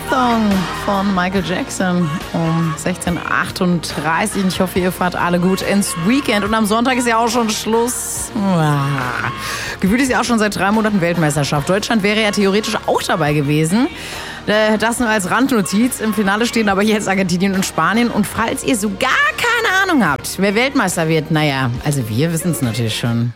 Marathon von Michael Jackson um 16:38 Uhr. Ich hoffe, ihr fahrt alle gut ins Weekend. Und am Sonntag ist ja auch schon Schluss. Gefühlt ist ja auch schon seit 3 Monaten Weltmeisterschaft. Deutschland wäre ja theoretisch auch dabei gewesen. Das nur als Randnotiz. Im Finale stehen aber jetzt Argentinien und Spanien. Und falls ihr so gar keine Ahnung habt, wer Weltmeister wird, naja, also wir wissen es natürlich schon.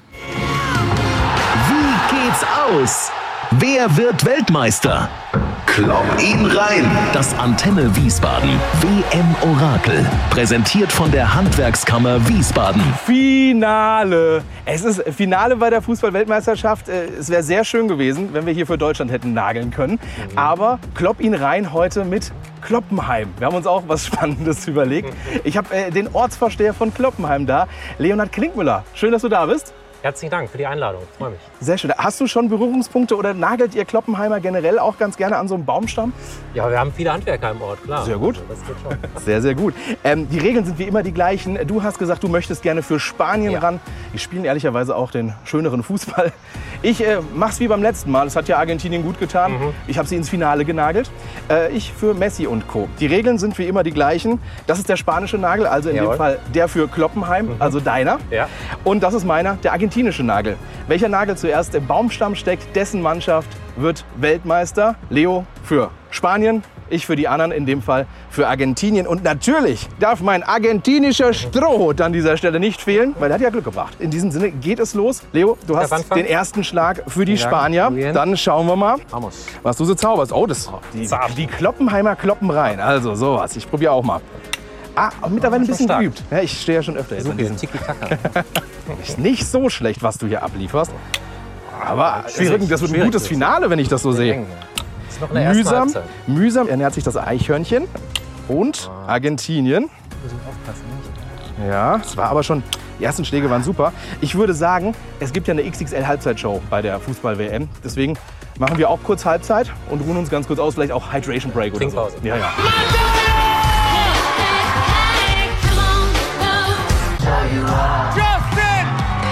Wie geht's aus? Wer wird Weltmeister? Klopp ihn rein. Das Antenne Wiesbaden WM-Orakel. Präsentiert von der Handwerkskammer Wiesbaden. Finale. Es ist Finale bei der Fußball-Weltmeisterschaft. Es wäre sehr schön gewesen, wenn wir hier für Deutschland hätten nageln können. Aber Klopp ihn rein heute mit Kloppenheim. Wir haben uns auch was Spannendes überlegt. Ich habe den Ortsvorsteher von Kloppenheim da, Leonhard Klinkmüller. Schön, dass du da bist. Herzlichen Dank für die Einladung. Ich freue mich. Sehr schön. Hast du schon Berührungspunkte oder nagelt ihr Kloppenheimer generell auch ganz gerne an so einem Baumstamm? Ja, wir haben viele Handwerker im Ort, klar. Sehr gut. Also, das geht schon. Sehr, sehr gut. Die Regeln sind wie immer die gleichen. Du hast gesagt, du möchtest gerne für Spanien ran. Die spielen ehrlicherweise auch den schöneren Fußball. Ich mach's wie beim letzten Mal. Das hat ja Argentinien gut getan. Ich habe sie ins Finale genagelt. Ich für Messi und Co. Die Regeln sind wie immer die gleichen. Das ist der spanische Nagel, also in dem Fall der für Kloppenheim, also deiner. Ja. Und das ist meiner, der argentinische Nagel. Welcher Nagel zuerst im Baumstamm steckt, dessen Mannschaft wird Weltmeister. Leo für Spanien, ich für die anderen, in dem Fall für Argentinien. Und natürlich darf mein argentinischer Strohhut an dieser Stelle nicht fehlen, weil der hat ja Glück gebracht. In diesem Sinne geht es los. Leo, du hast den ersten Schlag für die Spanier. Dann schauen wir mal, was du so zauberst. Oh, die Kloppenheimer kloppen rein. Also sowas. Ich probiere auch mal. Und mittlerweile ein bisschen geübt. Ja, ich stehe ja schon öfter jetzt an diesem. Ist nicht so schlecht, was du hier ablieferst. Aber das wird ein gutes Finale, wenn ich das so sehe. Mühsam ernährt sich das Eichhörnchen. Und Argentinien. Ja, es war aber schon, die ersten Schläge waren super. Ich würde sagen, es gibt ja eine XXL-Halbzeitshow bei der Fußball-WM. Deswegen machen wir auch kurz Halbzeit und ruhen uns ganz kurz aus. Vielleicht auch Hydration Break oder so. Ja, ja. You are